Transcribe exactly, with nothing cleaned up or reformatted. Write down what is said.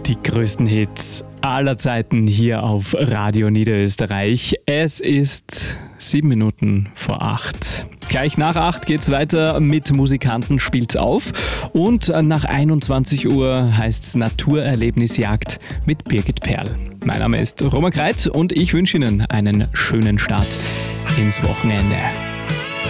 Die größten Hits aller Zeiten hier auf Radio Niederösterreich. Es ist sieben Minuten vor acht. Gleich nach acht geht's weiter mit Musikanten spielt's auf. Und nach einundzwanzig Uhr heißt's Naturerlebnisjagd mit Birgit Perl. Mein Name ist Roman Kreit und ich wünsche Ihnen einen schönen Start ins Wochenende.